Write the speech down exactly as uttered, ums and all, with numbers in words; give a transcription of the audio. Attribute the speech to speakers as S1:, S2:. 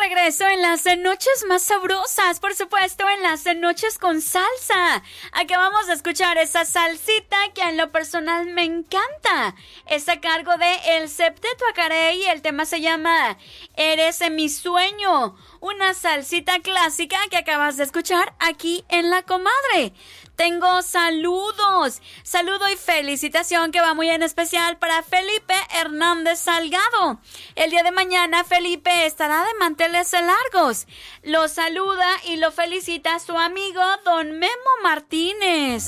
S1: regreso en las noches más sabrosas, por supuesto, en las noches con salsa. Acabamos de escuchar esa salsita que en lo personal me encanta. Es a cargo de El Septeto Acarey y el tema se llama Eres mi sueño. Una salsita clásica que acabas de escuchar aquí en La Comadre. Tengo saludos, saludo y felicitación que va muy en especial para Felipe Hernández Salgado. El día de mañana Felipe estará de manteles largos. Lo saluda y lo felicita su amigo Don Memo Martínez.